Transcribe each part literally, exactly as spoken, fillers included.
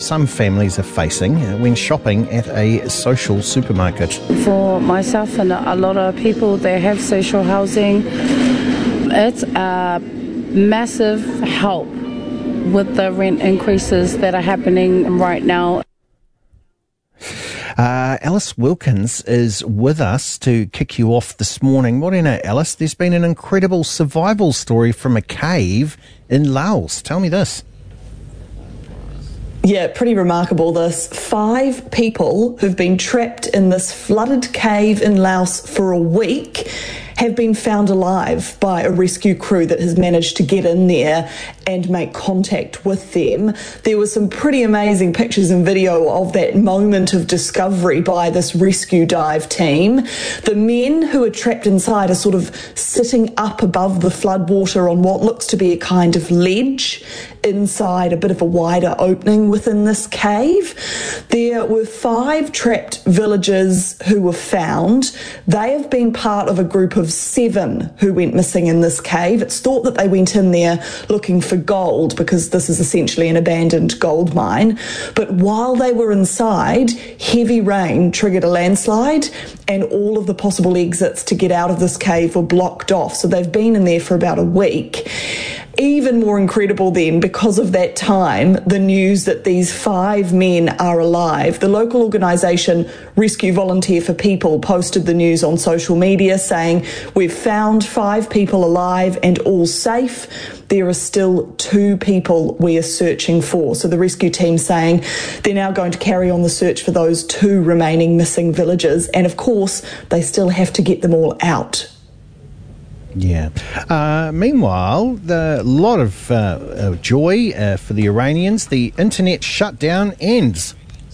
some families are facing when shopping at a social supermarket. For myself and a lot of people, they have social housing. It's a massive help with the rent increases that are happening right now. Uh, Alice Wilkins is with us to kick you off this morning. Morena, Alice, there's been an incredible survival story from a cave in Laos. Tell me this. Yeah, pretty remarkable this. Five people who've been trapped in this flooded cave in Laos for a week have been found alive by a rescue crew that has managed to get in there and make contact with them. There were some pretty amazing pictures and video of that moment of discovery by this rescue dive team. The men who are trapped inside are sort of sitting up above the floodwater on what looks to be a kind of ledge inside a bit of a wider opening within this cave. There were five trapped villagers who were found. They have been part of a group of seven who went missing in this cave. It's thought that they went in there looking for gold because this is essentially an abandoned gold mine. But while they were inside, heavy rain triggered a landslide and all of the possible exits to get out of this cave were blocked off. So they've been in there for about a week. Even more incredible then, because of that time, the news that these five men are alive. The local organisation Rescue Volunteer for People posted the news on social media saying, we've found five people alive and all safe. There are still two people we are searching for. So the rescue team saying they're now going to carry on the search for those two remaining missing villagers. And of course, they still have to get them all out. Yeah. Uh, meanwhile, the lot of uh, joy uh, for the Iranians. The internet shutdown ends.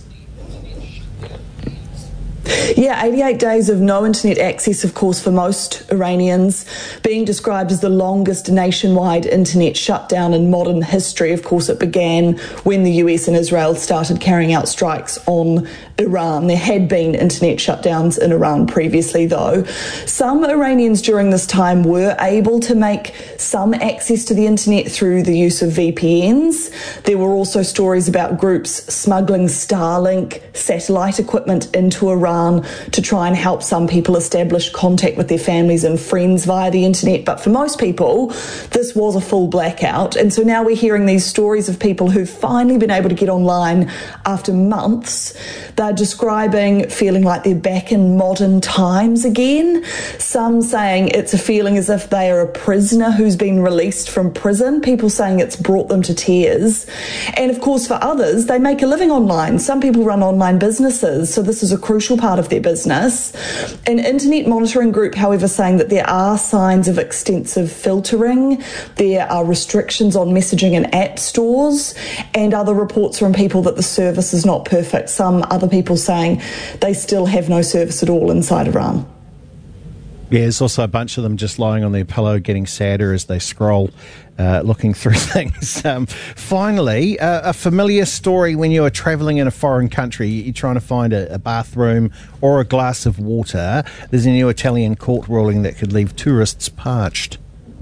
Yeah, eighty-eight days of no internet access, of course, for most Iranians, being described as the longest nationwide internet shutdown in modern history. Of course, it began when the U S and Israel started carrying out strikes on Iran. There had been internet shutdowns in Iran previously, though. Some Iranians during this time were able to make some access to the internet through the use of V P Ns. There were also stories about groups smuggling Starlink satellite equipment into Iran to try and help some people establish contact with their families and friends via the internet. But for most people, this was a full blackout. And so now we're hearing these stories of people who've finally been able to get online after months. They're describing feeling like they're back in modern times again. Some saying it's a feeling as if they are a prisoner who's been released from prison. People saying it's brought them to tears. And of course, for others, they make a living online. Some people run online businesses, so this is a crucial part of their business. An internet monitoring group, however, saying that there are signs of extensive filtering, there are restrictions on messaging and app stores, and other reports from people that the service is not perfect. Some other people saying they still have no service at all inside Iran. Yeah, there's also a bunch of them just lying on their pillow getting sadder as they scroll, uh, looking through things. Um, finally, uh, a familiar story when you are travelling in a foreign country. You're trying to find a, a bathroom or a glass of water. There's a new Italian court ruling that could leave tourists parched.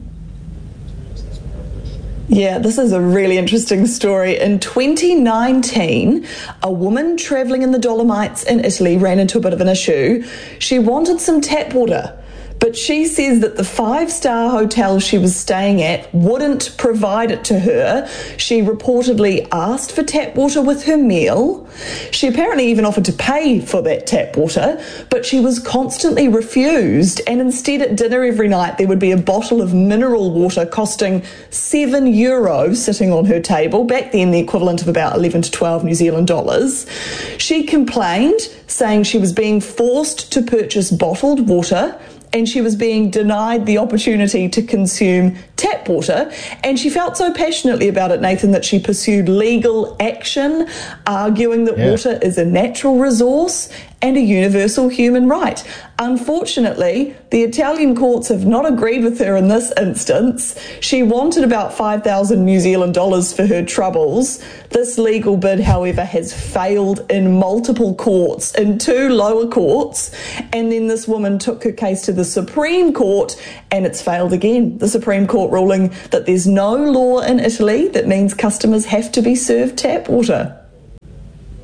Yeah, this is a really interesting story. In twenty nineteen, a woman travelling in the Dolomites in Italy ran into a bit of an issue. She wanted some tap water, but she says that the five-star hotel she was staying at wouldn't provide it to her. She reportedly asked for tap water with her meal. She apparently even offered to pay for that tap water, but she was constantly refused. And instead at dinner every night there would be a bottle of mineral water costing seven euros sitting on her table. Back then the equivalent of about eleven to twelve New Zealand dollars. She complained, saying she was being forced to purchase bottled water and she was being denied the opportunity to consume tap water. And she felt so passionately about it, Nathan, that she pursued legal action, arguing that yeah. water is a natural resource and a universal human right. Unfortunately, the Italian courts have not agreed with her in this instance. She wanted about five thousand New Zealand dollars for her troubles. This legal bid, however, has failed in multiple courts, in two lower courts, and then this woman took her case to the Supreme Court and it's failed again. The Supreme Court ruling that there's no law in Italy that means customers have to be served tap water.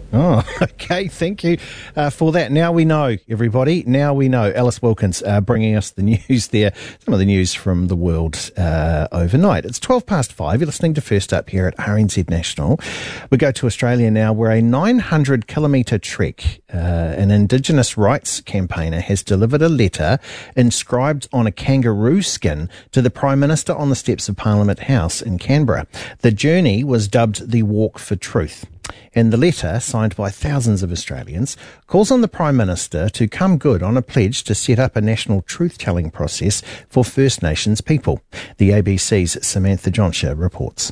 Oh, okay. Thank you uh, for that. Now we know, everybody. Now we know. Alice Wilkins uh, bringing us the news there. Some of the news from the world uh, overnight. It's twelve past five. You're listening to First Up here at R N Z National. We go to Australia now, where a nine hundred kilometre trek, uh, an Indigenous rights campaigner has delivered a letter inscribed on a kangaroo skin to the Prime Minister on the steps of Parliament House in Canberra. The journey was dubbed the Walk for Truth. And the letter, signed by thousands of Australians, calls on the Prime Minister to come good on a pledge to set up a national truth-telling process for First Nations people. The A B C's Samantha Johnshire reports.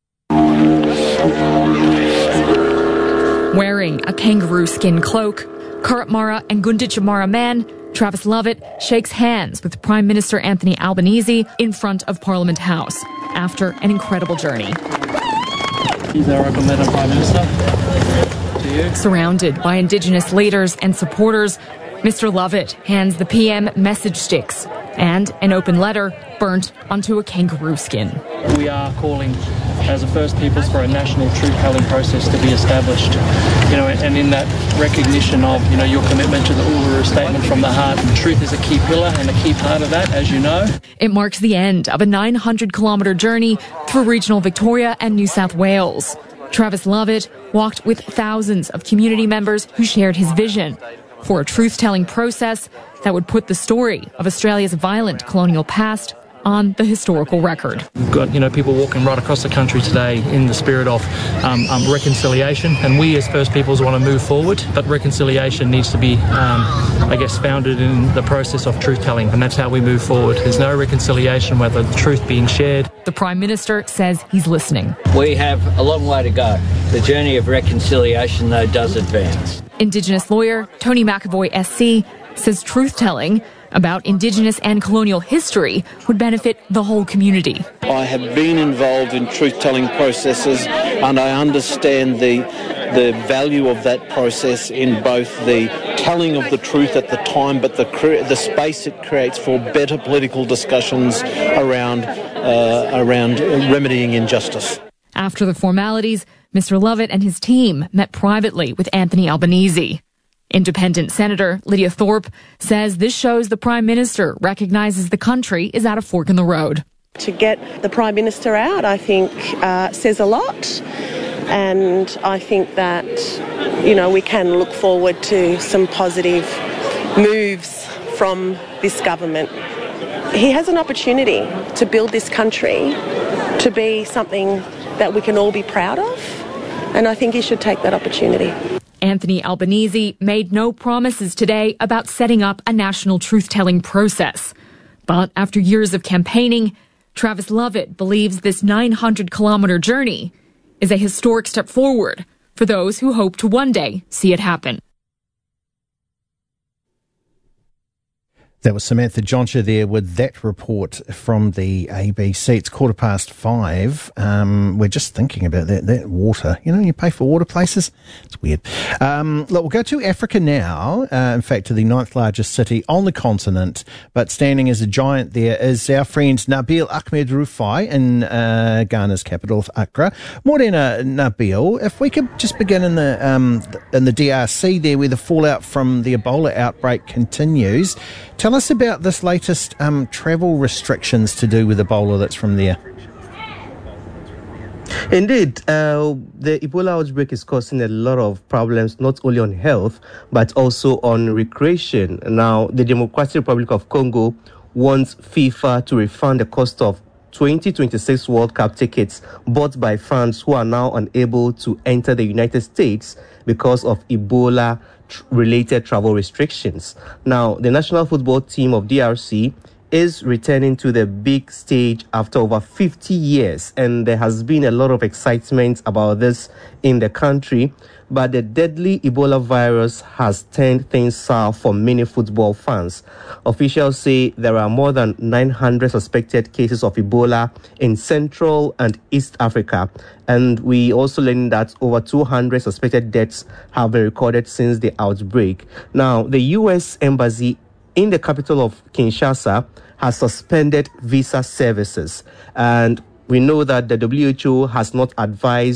Wearing a kangaroo skin cloak, Kurrapmara and Gunditjmara man Travis Lovett shakes hands with Prime Minister Anthony Albanese in front of Parliament House after an incredible journey. Here's our open letter, Prime Minister, to you. Surrounded by Indigenous leaders and supporters, Mister Lovett hands the P M message sticks and an open letter burnt onto a kangaroo skin. We are calling as a First Peoples for a national truth-telling process to be established, you know, and in that recognition of, you know, your commitment to the Uluru Statement from the Heart. Truth is a key pillar and a key part of that, as you know. It marks the end of a nine hundred kilometre journey through regional Victoria and New South Wales. Travis Lovett walked with thousands of community members who shared his vision for a truth-telling process that would put the story of Australia's violent colonial past on the historical record. We've got, you know, people walking right across the country today in the spirit of um, um, reconciliation, and we as First Peoples want to move forward, but reconciliation needs to be, um, I guess, founded in the process of truth-telling, and that's how we move forward. There's no reconciliation without the truth being shared. The Prime Minister says he's listening. We have a long way to go. The journey of reconciliation, though, does advance. Indigenous lawyer Tony McAvoy S C says truth-telling about Indigenous and colonial history would benefit the whole community. I have been involved in truth-telling processes, and I understand the the value of that process in both the telling of the truth at the time, but the the space it creates for better political discussions around uh, around remedying injustice. After the formalities, Mister Lovett and his team met privately with Anthony Albanese. Independent Senator Lydia Thorpe says this shows the Prime Minister recognises the country is at a fork in the road. To get the Prime Minister out, I think, uh, says a lot. And I think that, you know, we can look forward to some positive moves from this government. He has an opportunity to build this country to be something that we can all be proud of. And I think he should take that opportunity. Anthony Albanese made no promises today about setting up a national truth-telling process. But after years of campaigning, Travis Lovett believes this nine hundred kilometre journey is a historic step forward for those who hope to one day see it happen. That was Samantha Johnshire there with that report from the A B C. It's quarter past five. Um, we're just thinking about that, that water. You know, you pay for water places. It's weird. Um, look, we'll go to Africa now. Uh, in fact, to the ninth largest city on the continent, but standing as a giant there is our friend Nabil Ahmed Rufai in uh, Ghana's capital of Accra. Morena, Nabil, if we could just begin in the um, in the D R C there, where the fallout from the Ebola outbreak continues. Tell us about this latest um, travel restrictions to do with Ebola that's from there. Indeed, uh, the Ebola outbreak is causing a lot of problems, not only on health, but also on recreation. Now, the Democratic Republic of Congo wants FIFA to refund the cost of twenty twenty-six World Cup tickets bought by fans who are now unable to enter the United States because of Ebola related travel restrictions. Now, the national football team of D R C is returning to the big stage after over fifty years, and there has been a lot of excitement about this in the country, but the deadly Ebola virus has turned things sour for many football fans. Officials say there are more than nine hundred suspected cases of Ebola in Central and East Africa, and we also learned that over two hundred suspected deaths have been recorded since the outbreak. Now, the U S Embassy in the capital of Kinshasa has suspended visa services, and we know that the W H O has not advised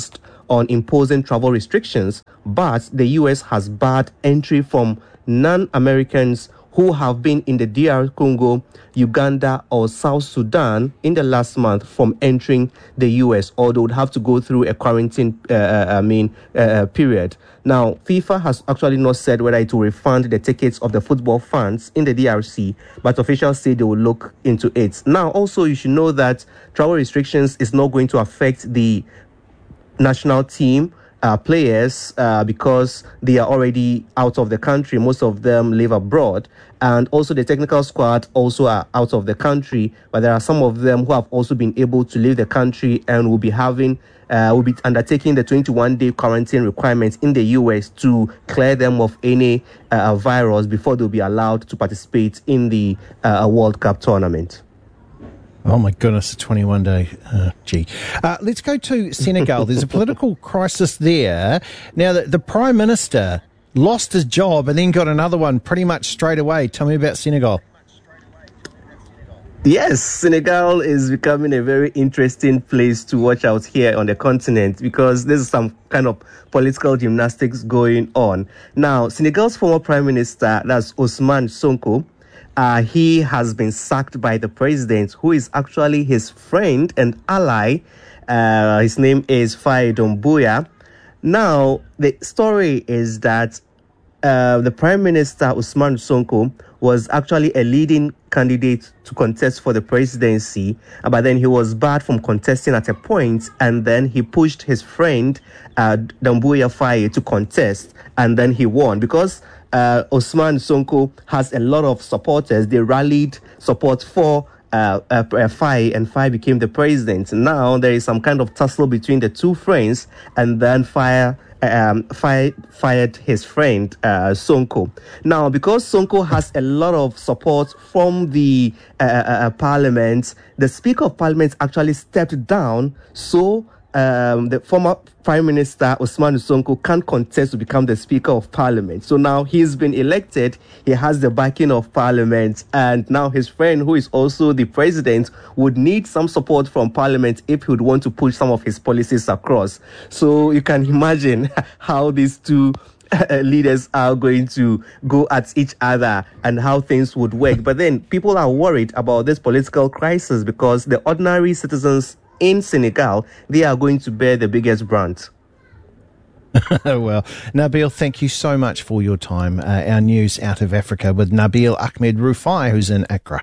on imposing travel restrictions, but the U S has barred entry from non-Americans who have been in the D R Congo, Uganda, or South Sudan in the last month from entering the U S, or they would have to go through a quarantine uh, I mean, uh, period. Now, FIFA has actually not said whether it will refund the tickets of the football fans in the D R C, but officials say they will look into it. Now, also, you should know that travel restrictions is not going to affect the national team Uh, players uh, because they are already out of the country. Most of them live abroad, and also the technical squad also are out of the country, but there are some of them who have also been able to leave the country and will be having uh, will be undertaking the twenty-one day quarantine requirements in the U S to clear them of any uh, virus before they'll be allowed to participate in the uh, World Cup tournament. Oh, my goodness, a twenty-one day. Uh, gee. Uh, let's go to Senegal. There's a political crisis there. Now, the, the Prime Minister lost his job and then got another one pretty much straight away. Tell me about Senegal. Yes, Senegal is becoming a very interesting place to watch out here on the continent because there's some kind of political gymnastics going on. Now, Senegal's former Prime Minister, that's Ousmane Sonko, Uh, he has been sacked by the president, who is actually his friend and ally. Uh, his name is Faye Doumbouya. Now, the story is that uh, the Prime Minister, Ousmane Sonko, was actually a leading candidate to contest for the presidency, but then he was barred from contesting at a point, and then he pushed his friend, uh, Doumbouya Faye, to contest, and then he won because Uh, Ousmane Sonko has a lot of supporters. They rallied support for uh, uh, uh, Faye, and Faye became the president. Now there is some kind of tussle between the two friends, and then Faye, um, Faye fired his friend uh, Sonko. Now, because Sonko has a lot of support from the uh, uh, parliament, the Speaker of Parliament actually stepped down, so Um, the former Prime Minister Ousmane Sonko can't contest to become the Speaker of Parliament. So now he's been elected, he has the backing of Parliament, and now his friend, who is also the president, would need some support from Parliament if he would want to push some of his policies across. So you can imagine how these two leaders are going to go at each other and how things would work. But then people are worried about this political crisis because the ordinary citizens in Senegal, they are going to bear the biggest brunt. Well, Nabil, thank you so much for your time. Uh, our news out of Africa with Nabil Ahmed Rufai, who's in Accra.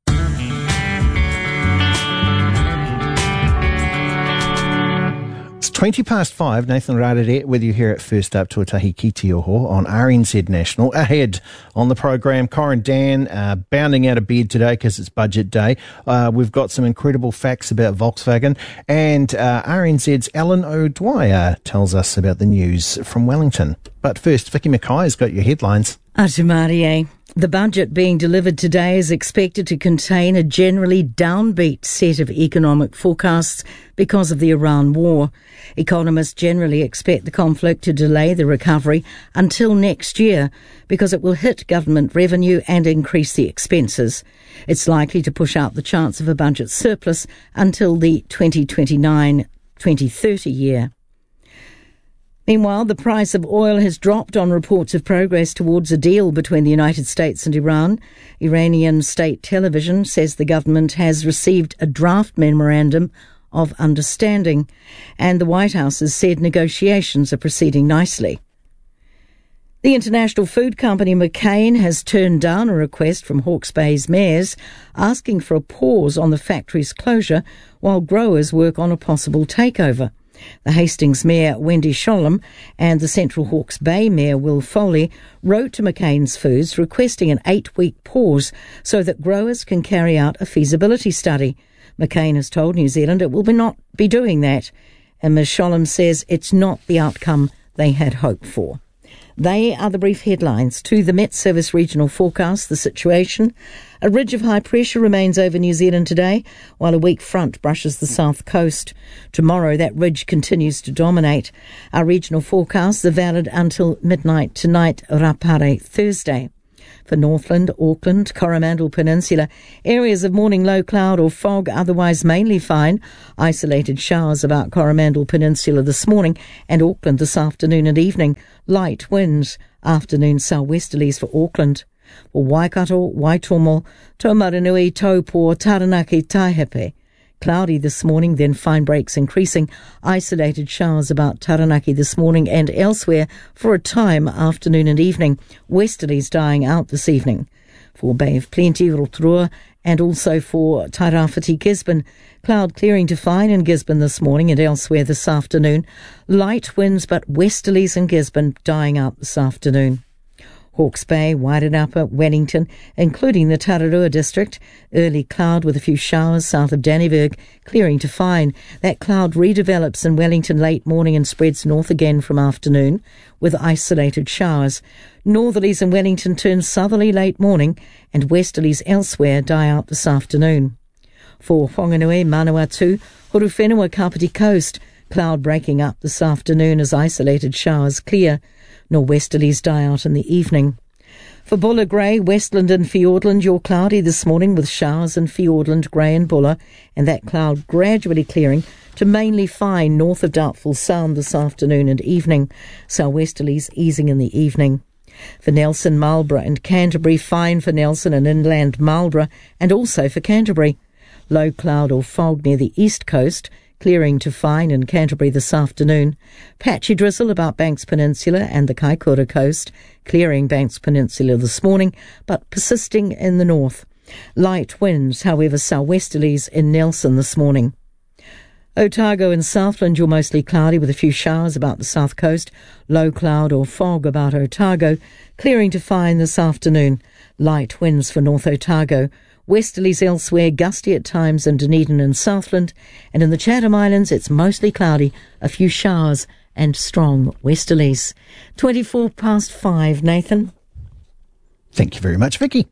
twenty past five, Nathan Radadette with you here at First Up, Tuatahi ki te oho on R N Z National. Ahead on the program, Corin Dan uh, bounding out of bed today because it's budget day. Uh, we've got some incredible facts about Volkswagen, and uh, R N Z's Alan O'Dwyer tells us about the news from Wellington. But first, Vicky Mackay has got your headlines. Atumarie. The budget being delivered today is expected to contain a generally downbeat set of economic forecasts because of the Iran war. Economists generally expect the conflict to delay the recovery until next year because it will hit government revenue and increase the expenses. It's likely to push out the chance of a budget surplus until the twenty twenty-nine twenty thirty year. Meanwhile, the price of oil has dropped on reports of progress towards a deal between the United States and Iran. Iranian state television says the government has received a draft memorandum of understanding, and the White House has said negotiations are proceeding nicely. The international food company McCain has turned down a request from Hawke's Bay's mayors asking for a pause on the factory's closure while growers work on a possible takeover. The Hastings Mayor Wendy Sholem and the Central Hawke's Bay Mayor Will Foley wrote to McCain's Foods requesting an eight-week pause so that growers can carry out a feasibility study. McCain has told New Zealand it will be not be doing that, and Miz Sholem says it's not the outcome they had hoped for. They are the brief headlines. To the Met Service regional forecast, the situation. A ridge of high pressure remains over New Zealand today, while a weak front brushes the south coast. Tomorrow, that ridge continues to dominate. Our regional forecasts are valid until midnight tonight, Rapare Thursday. For Northland, Auckland, Coromandel Peninsula, areas of morning low cloud or fog, otherwise mainly fine. Isolated showers about Coromandel Peninsula this morning and Auckland this afternoon and evening. Light winds, afternoon southwesterlies for Auckland. For Waikato, Waitomo, Taumaranui, Taupo, Taranaki, Taihape. Cloudy this morning, then fine breaks increasing. Isolated showers about Taranaki this morning and elsewhere for a time, afternoon and evening. Westerlies dying out this evening. For Bay of Plenty, Rotorua, and also for Tairāwhiti, Gisborne. Cloud clearing to fine in Gisborne this morning and elsewhere this afternoon. Light winds but westerlies in Gisborne dying out this afternoon. Hawke's Bay, Wairarapa, Wellington, including the Tararua district. Early cloud with a few showers south of Danneberg, clearing to fine. That cloud redevelops in Wellington late morning and spreads north again from afternoon with isolated showers. Northerlies in Wellington turn southerly late morning and westerlies elsewhere die out this afternoon. For Whanganui, Manawatu, Horowhenua, Kapiti Coast, cloud breaking up this afternoon as isolated showers clear. Norwesterlies die out in the evening. For Buller Grey, Westland and Fiordland, you're cloudy this morning with showers in Fiordland, Grey and Buller, and that cloud gradually clearing to mainly fine north of Doubtful Sound this afternoon and evening. Southwesterlies easing in the evening. For Nelson, Marlborough and Canterbury, fine for Nelson and inland Marlborough, and also for Canterbury. Low cloud or fog near the east coast, clearing to fine in Canterbury this afternoon. Patchy drizzle about Banks Peninsula and the Kaikoura coast, clearing Banks Peninsula this morning, but persisting in the north. Light winds, however, southwesterlies in Nelson this morning. Otago and Southland, you're mostly cloudy with a few showers about the south coast. Low cloud or fog about Otago, clearing to fine this afternoon. Light winds for North Otago. Westerlies elsewhere, gusty at times in Dunedin and Southland, and in the Chatham Islands it's mostly cloudy, a few showers and strong westerlies. twenty-four past five, Nathan. Thank you very much, Vicky.